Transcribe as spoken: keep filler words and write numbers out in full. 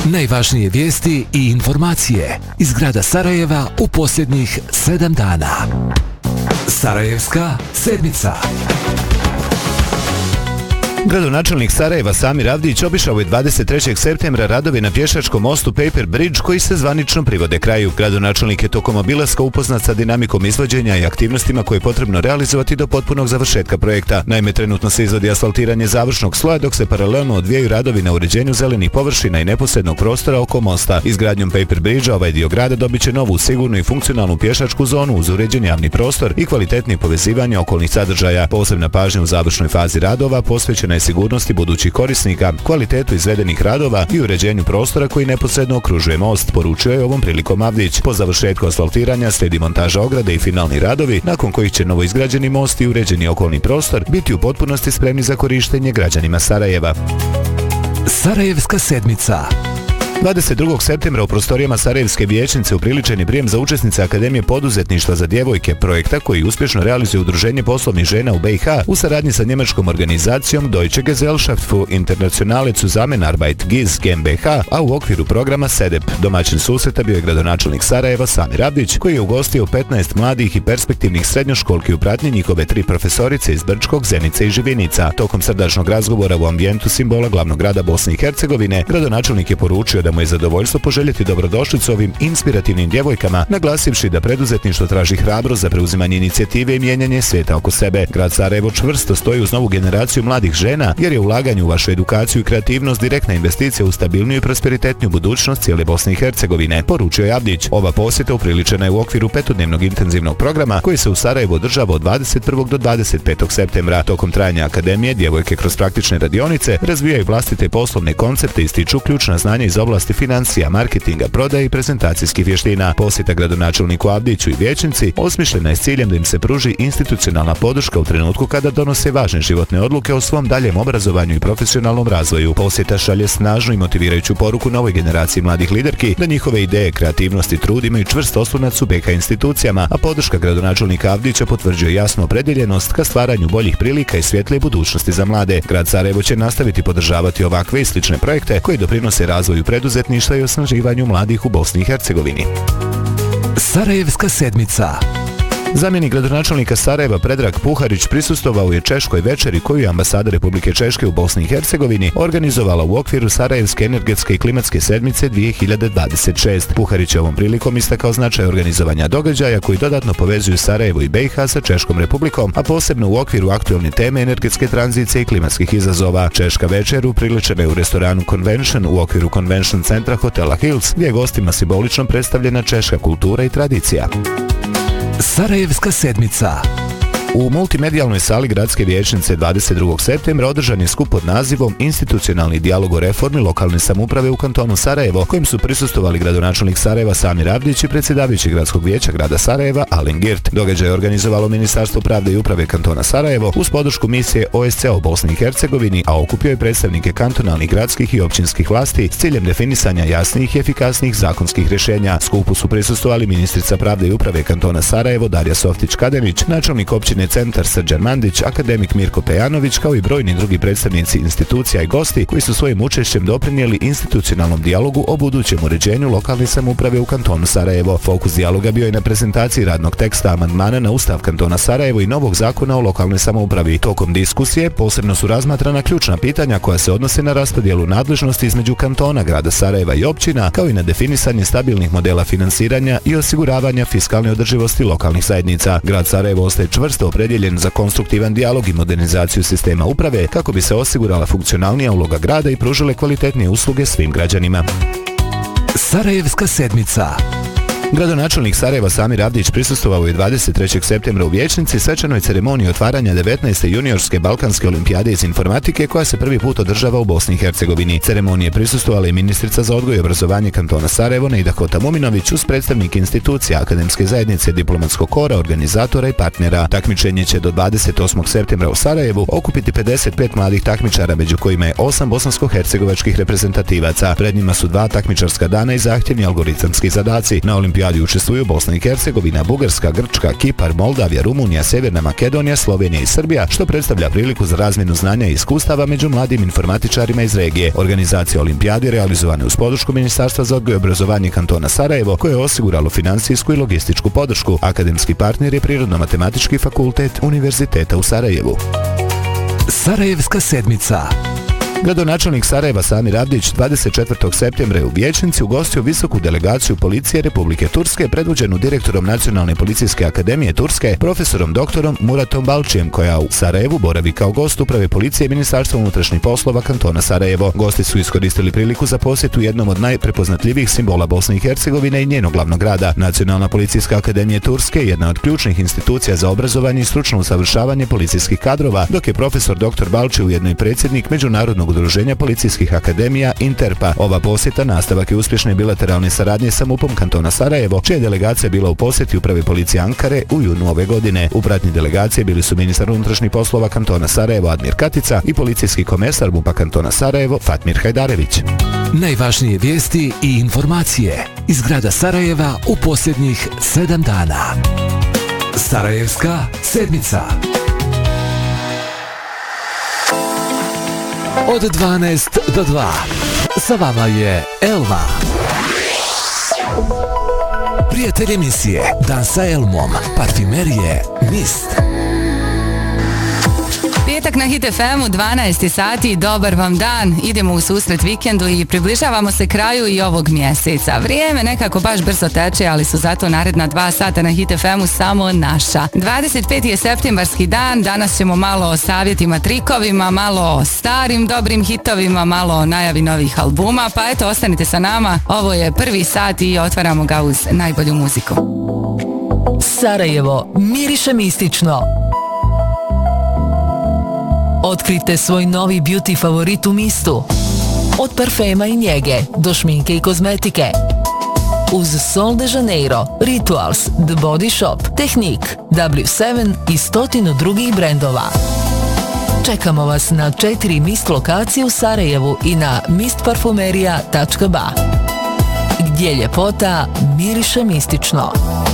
Najvažnije vijesti i informacije iz grada Sarajeva u posljednjih sedam dana. Sarajevska sedmica. Gradonačelnik Sarajeva Samir Avdić obišao je dvadeset trećeg septembra radove na pješačkom mostu Paper Bridge koji se zvanično privode kraju. Gradonačelnik je tokom obilaska upoznat sa dinamikom izvođenja i aktivnostima koje je potrebno realizovati do potpunog završetka projekta. Naime, trenutno se izvodi asfaltiranje završnog sloja dok se paralelno odvijaju radovi na uređenju zelenih površina i neposrednog prostora oko mosta. Izgradnjom Paper Bridge ovaj dio grada dobit će novu, sigurnu i funkcionalnu pješačku zonu uz uređen javni prostor i kvalitetnije povezivanje okolnih sadržaja. Posebna pažnja u završnoj fazi radova posvećena sigurnosti budućih korisnika, kvalitetu izvedenih radova i uređenju prostora koji neposredno okružuje most, poručio je ovom prilikom Avdić. Po završetku asfaltiranja slijedi montaža ograde i finalni radovi, nakon kojih će novoizgrađeni most i uređeni okolni prostor biti u potpunosti spremni za korištenje građanima Sarajeva. Sarajevska sedmica. dvadeset drugog septembra u prostorijama Sarajevske vijećnice upriličen je prijem za učesnice Akademije poduzetništva za djevojke, projekta koji uspješno realizuje Udruženje poslovnih žena u B i H u saradnji sa njemačkom organizacijom Deutsche Gesellschaft für internationale Zusammenarbeit G I S GmbH, a u okviru programa S E D E P. Domaćin susreta bio je gradonačelnik Sarajeva Samir Avdić, koji je ugostio petnaest mladih i perspektivnih srednjoškolki u pratnji njihove tri profesorice iz Brčkog, Zenice i Živinica. Tokom srdačnog razgovora u ambijentu simbola glavnog grada Bosne i Hercegovine, gradonačelnik je poručio da mu je zadovoljstvo poželjeti dobrodošlicu ovim inspirativnim djevojkama, naglasivši da preduzetništvo traži hrabrost za preuzimanje inicijative i mijenjanje svijeta oko sebe. Grad Sarajevo čvrsto stoji uz novu generaciju mladih žena jer je ulaganje u vašu edukaciju i kreativnost direktna investicija u stabilniju i prosperitetniju budućnost cijele Bosne i Hercegovine, poručio je Avdić. Ova posjeta upriličena je u okviru petodnevnog intenzivnog programa koji se u Sarajevu održava od dvadeset prvog do dvadeset petog septembra. Tokom trajanja akademije djevojke kroz praktične radionice razvijaju vlastite poslovne koncepte i stiču ključna znanja iz oblasti financija, marketinga, prodaje i prezentacijskih vještina. Posjeta gradonačelniku Avdiću i vijećnici osmišljena je s ciljem da im se pruži institucionalna podrška u trenutku kada donose važne životne odluke o svom daljem obrazovanju i profesionalnom razvoju. Posjeta šalje snažnu i motivirajuću poruku novoj generaciji mladih liderki da njihove ideje, kreativnost i trud imaju čvrst oslonac u B K institucijama, a podrška gradonačelnika Avdića potvrđuje jasnu opredjeljenost ka stvaranju boljih prilika i svjetlije budućnosti za mlade. Grad Sarajevo će nastaviti podržavati ovakve i slične projekte koji doprinose razvoju preduzetništva i osnaživanju mladih u Bosni i Hercegovini. Sarajevska sedmica. Zamjenik gradonačelnika Sarajeva Predrag Puharić prisustvovao je češkoj večeri koju je ambasada Republike Češke u Bosni i Hercegovini organizovala u okviru Sarajevske energetske i klimatske sedmice dvije hiljade dvadeset šest. Puharić je ovom prilikom istakao značaj organizovanja događaja koji dodatno povezuju Sarajevo i B i H sa Češkom Republikom, a posebno u okviru aktualne teme energetske tranzicije i klimatskih izazova. Češka večer upriličena je u restoranu Convention u okviru Convention centra hotela Hills, gdje je gostima simbolično predstavljena češka kultura i tradicija. Sarajevska sedmica. U multimedijalnoj sali gradske vijećnice dvadeset drugog septembra održan je skup pod nazivom Institucionalni dijalog o reformi lokalne samouprave u kantonu Sarajevo, kojim su prisustvovali gradonačelnik Sarajeva Samir Avdić i predsjedavajući gradskog vijeća grada Sarajeva Alen Girt. Događaj je organizovalo Ministarstvo pravde i uprave kantona Sarajevo uz podršku misije O S C E u Bosni i Hercegovini, a okupio je predstavnike kantonalnih, gradskih i općinskih vlasti s ciljem definisanja jasnijih i efikasnijih zakonskih rješenja. Skupu su prisustvovali ministrica pravde i uprave kantona Sarajevo Darja Softić-Kadenić, načelnik općine Centar Srđan Mandić, akademik Mirko Pejanović, kao i brojni drugi predstavnici institucija i gosti koji su svojim učešćem doprinijeli institucionalnom dijalogu o budućem uređenju lokalne samouprave u kantonu Sarajevo. Fokus dijaloga bio je na prezentaciji radnog teksta amandmana na Ustav kantona Sarajevo i novog zakona o lokalnoj samoupravi. Tokom diskusije posebno su razmatrana ključna pitanja koja se odnose na raspodjelu nadležnosti između kantona, grada Sarajeva i općina, kao i na definisanje stabilnih modela finansiranja i osiguravanja fiskalne održivosti lokalnih zajednica. Grad Sarajevo ostaje čvrsto opredjeljen za konstruktivan dijalog i modernizaciju sistema uprave kako bi se osigurala funkcionalnija uloga grada i pružile kvalitetnije usluge svim građanima. Sarajevska sedmica. Gradonačelnik Sarajeva Samir Avdić prisustvovao je dvadeset trećeg septembra u vijećnici svečanoj ceremoniji otvaranja devetnaeste juniorske balkanske olimpijade iz informatike koja se prvi put održava u Bosni i Hercegovini. Ceremonije prisustvovala i ministrica za odgoj i obrazovanje kantona Sarajevo Nejda Kota Muminović uz predstavnike institucija, akademske zajednice, diplomatskog kora, organizatora i partnera. Takmičenje će do dvadeset osmog septembra u Sarajevu okupiti pedeset pet mladih takmičara, među kojima je osam bosansko-hercegovačkih reprezentativaca. Pred njima su dva takmičarska dana i zahtjevni algoritamski zadaci. Na olimpijadi olimpijadi učestvuju Bosna i Hercegovina, Bugarska, Grčka, Kipar, Moldavija, Rumunija, Sjeverna Makedonija, Slovenija i Srbija, što predstavlja priliku za razmjenu znanja i iskustava među mladim informatičarima iz regije. Organizacija olimpijadi realizovana je uz podršku Ministarstva za odgoj i obrazovanje kantona Sarajevo, koje je osiguralo financijsku i logističku podršku. Akademski partner je Prirodno-matematički fakultet Univerziteta u Sarajevu. Sarajevska sedmica. Gradonačelnik Sarajeva Samir Avdić dvadeset četvrtog septembra je u Vijećnici ugostio visoku delegaciju policije Republike Turske predvođenu direktorom Nacionalne policijske akademije Turske, profesorom doktorom Muratom Balčijem, koja u Sarajevu boravi kao gost uprave policije Ministarstva unutrašnjih poslova kantona Sarajevo. Gosti su iskoristili priliku za posjetu jednom od najprepoznatljivijih simbola Bosne i Hercegovine i njenog glavnog grada. Nacionalna policijska akademija Turske je jedna od ključnih institucija za obrazovanje i stručno usavršavanje policijskih kadrova, dok je profesor doktor Balči ujedno i predsjednik Međunarodnog udruženja policijskih akademija Interpa. Ova posjeta nastavak je uspješne bilateralne saradnje sa MUP-om kantona Sarajevo, čija je delegacija bila u posjeti uprave policije Ankare u junu ove godine. U pratnji delegacije bili su ministar unutrašnjih poslova kantona Sarajevo Admir Katica i policijski komesar MUP-a kantona Sarajevo Fatmir Hajdarević. Najvažnije vijesti i informacije iz grada Sarajeva u posljednjih sedam dana. Sarajevska sedmica. Od dvanaest do dva. Sa vama je Elma. Prijatelj emisije Dan sa Elmom. Parfimerije Mist. Petak na Hit F M-u, dvanaest sati, dobar vam dan, idemo u susret vikendu i približavamo se kraju i ovog mjeseca. Vrijeme nekako baš brzo teče, ali su zato naredna dva sata na Hit F M-u samo naša. dvadeset peti je septembarski dan, danas ćemo malo o savjetima, trikovima, malo o starim dobrim hitovima, malo o najavi novih albuma, pa eto, ostanite sa nama, ovo je prvi sat i otvaramo ga uz najbolju muziku. Sarajevo miriše mistično. Otkrite svoj novi beauty favorit u Mistu. Od parfema i njege do šminke i kozmetike. Uz Sol de Janeiro, Rituals, The Body Shop, Technique, W sedam i stotinu drugih brendova. Čekamo vas na četiri Mist lokacije u Sarajevu i na mist parfumerija tačka ba, gdje ljepota miriše mistično.